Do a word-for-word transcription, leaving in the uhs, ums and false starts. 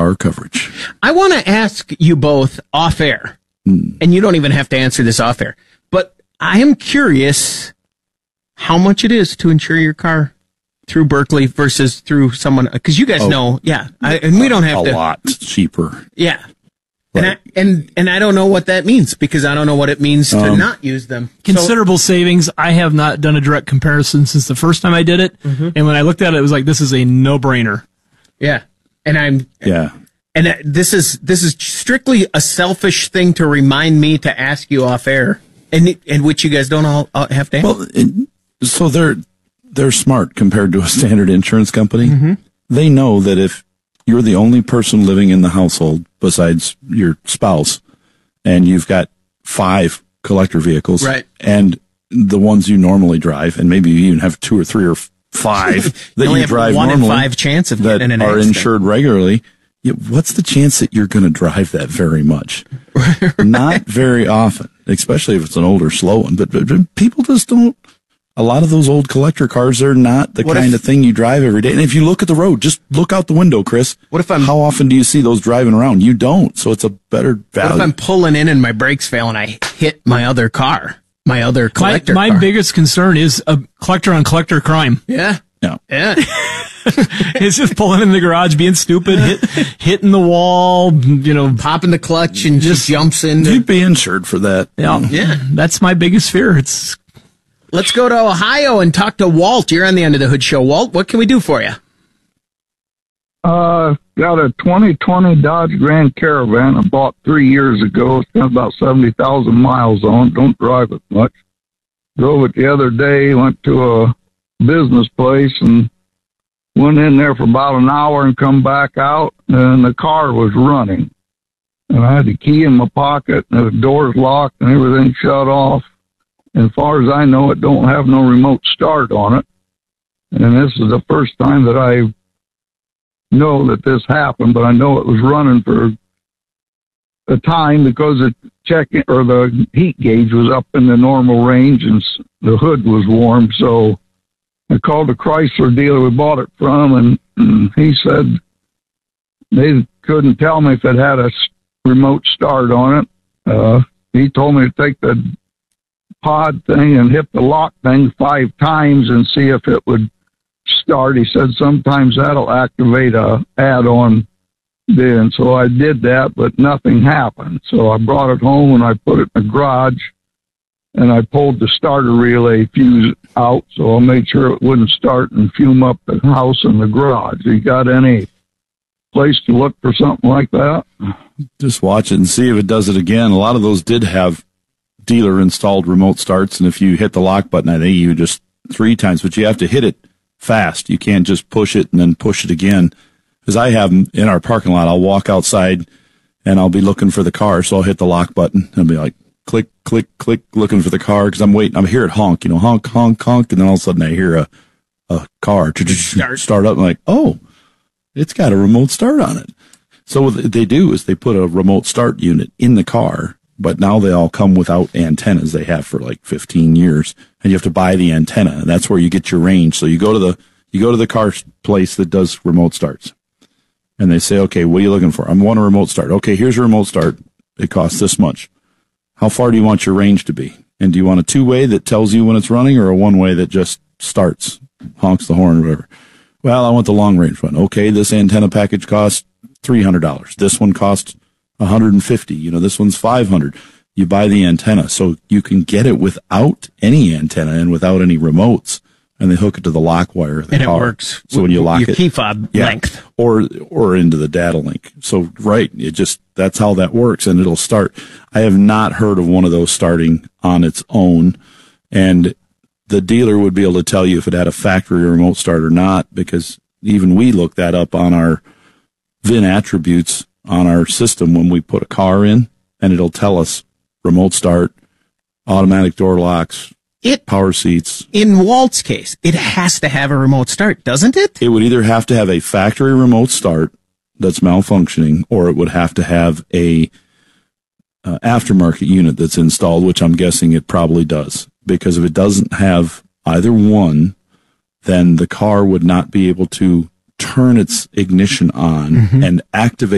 car coverage. I want to ask you both off air, mm. and you don't even have to answer this off air, but I am curious how much it is to insure your car through Berkley versus through someone, because you guys oh, know, yeah, I, and we don't have a to. A lot cheaper. Yeah. And I, and and I don't know what that means, because I don't know what it means to um, not use them. Considerable so, savings. I have not done a direct comparison since the first time I did it, mm-hmm. and when I looked at it, it was like, this is a no-brainer. Yeah, and I'm yeah, and this is this is strictly a selfish thing to remind me to ask you off air, and and which you guys don't all have to answer. Well, it, so they're they're smart compared to a standard insurance company. Mm-hmm. They know that if you're the only person living in the household besides your spouse, and you've got five collector vehicles, right, and the ones you normally drive, and maybe you even have two or three or five that you, you drive one normally, in five chance of that getting an are accident. insured regularly. What's the chance that you're going to drive that very much? Right. Not very often, especially if it's an older, slow one. But, but, but people just don't. A lot of those old collector cars, they're not the what kind if, of thing you drive every day. And if you look at the road, just look out the window, Chris. What if I'm? How often do you see those driving around? You don't. So it's a better value. What if I'm pulling in and my brakes fail and I hit my other car, my other collector My, my car? biggest concern is a collector on collector crime. Yeah. Yeah. Yeah. It's just pulling in the garage, being stupid, hit, hitting the wall, you know, popping the clutch and just jumps in. You'd be insured for that. Yeah. Yeah. That's my biggest fear. It's. Let's go to Ohio and talk to Walt. You're on the End of the Hood Show. Walt, what can we do for you? Uh, got a twenty twenty Dodge Grand Caravan I bought three years ago. It's got about seventy thousand miles on it. Don't drive it much. Drove it the other day, went to a business place and went in there for about an hour and come back out, and the car was running. And I had the key in my pocket, and the door's locked, and everything shut off. And as far as I know, it don't have no remote start on it. And this is the first time that I know that this happened, but I know it was running for a time because the check or the heat gauge was up in the normal range and the hood was warm. So I called the Chrysler dealer we bought it from, and, and he said they couldn't tell me if it had a remote start on it. Uh, he told me to take the pod thing and hit the lock thing five times and see if it would start. He said sometimes that'll activate a add-on then. So I did that, but nothing happened. So I brought it home and I put it in the garage and I pulled the starter relay fuse out, so I made sure it wouldn't start and fume up the house and the garage. You got any place to look for something like that? Just watch it and see if it does it again. A lot of those did have dealer installed remote starts, and if you hit the lock button, I think you just three times, but you have to hit it fast. You can't just push it and then push it again. Because I have them in our parking lot, I'll walk outside and I'll be looking for the car, so I'll hit the lock button and be like, click, click, click, looking for the car, because I'm waiting. I'm hear it honk, you know, honk, honk, honk, and then all of a sudden I hear a a car start, start up. I'm like, oh, it's got a remote start on it. So what they do is they put a remote start unit in the car, but now they all come without antennas. They have for like fifteen years, and you have to buy the antenna, and that's where you get your range. So you go to the you go to the car place that does remote starts, and they say, okay, what are you looking for? I want a remote start. Okay, here's a remote start. It costs this much. How far do you want your range to be? And do you want a two-way that tells you when it's running, or a one-way that just starts, honks the horn or whatever? Well, I want the long-range one. Okay, this antenna package costs three hundred dollars. This one costs one hundred fifty dollars. You know, this one's five hundred dollars. You buy the antenna, so you can get it without any antenna and without any remotes, and they hook it to the lock wire of the and car. And it works. So when you lock your it, key fob yeah, length. Or, or into the data link. So, right, it just, that's how that works, and it'll start. I have not heard of one of those starting on its own, and the dealer would be able to tell you if it had a factory remote start or not, because even we look that up on our V I N attributes on our system when we put a car in, and it'll tell us remote start, automatic door locks, it, power seats. In Walt's case, it has to have a remote start, doesn't it? It would either have to have a factory remote start that's malfunctioning, or it would have to have a uh, aftermarket unit that's installed, which I'm guessing it probably does. Because if it doesn't have either one, then the car would not be able to turn its ignition on mm-hmm. and activate